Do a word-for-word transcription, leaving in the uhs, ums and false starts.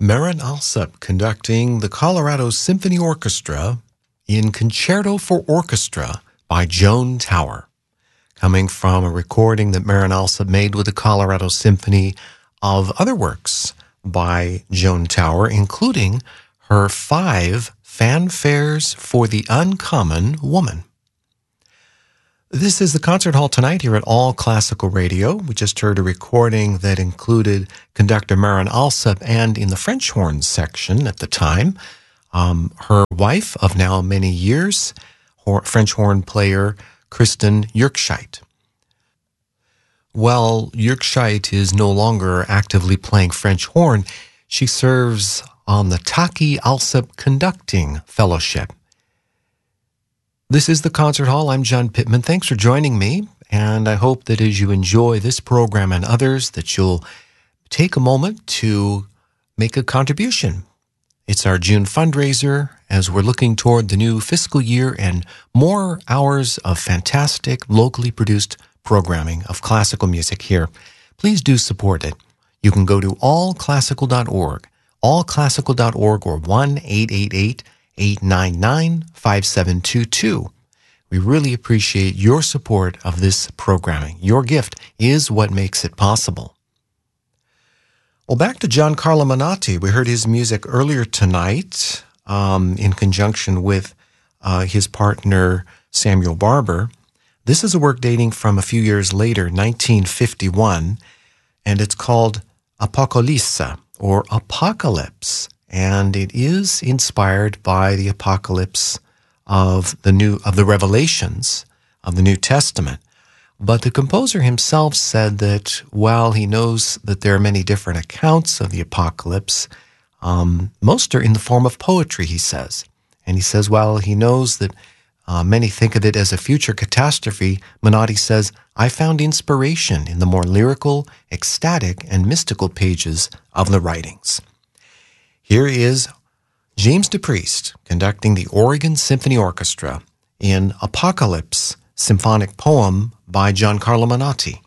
Marin Alsop conducting the Colorado Symphony Orchestra in Concerto for Orchestra by Joan Tower, coming from a recording that Marin Alsop made with the Colorado Symphony of other works by Joan Tower, including her five fanfares for the uncommon woman. This is the concert hall tonight here at All Classical Radio. We just heard a recording that included conductor Marin Alsop, and in the French horn section at the time, um, her wife of now many years, hor- French horn player Kristen Yerkscheit. While Yerkscheit is no longer actively playing French horn, she serves on the Taki Alsop Conducting Fellowship. This is the Concert Hall. I'm John Pittman. Thanks for joining me, and I hope that as you enjoy this program and others, that you'll take a moment to make a contribution. It's our June fundraiser as we're looking toward the new fiscal year and more hours of fantastic, locally produced programming of classical music here. Please do support it. You can go to all classical dot org, all classical dot org, or one eight eight eight, eight nine nine, five seven two two. We really appreciate your support of this programming. Your gift is what makes it possible. Well, back to Giancarlo Menotti. We heard his music earlier tonight um, in conjunction with uh, his partner Samuel Barber. This is a work dating from a few years later, nineteen fifty-one, and it's called Apocalypse, or Apocalypse. And it is inspired by the apocalypse of the new of the Revelations of the New Testament. But the composer himself said that while he knows that there are many different accounts of the apocalypse, um, most are in the form of poetry, he says. And he says while he knows that uh, many think of it as a future catastrophe, Menotti says, I found inspiration in the more lyrical, ecstatic, and mystical pages of the writings. Here is James DePriest conducting the Oregon Symphony Orchestra in Apocalypse, symphonic poem by Giancarlo Menotti.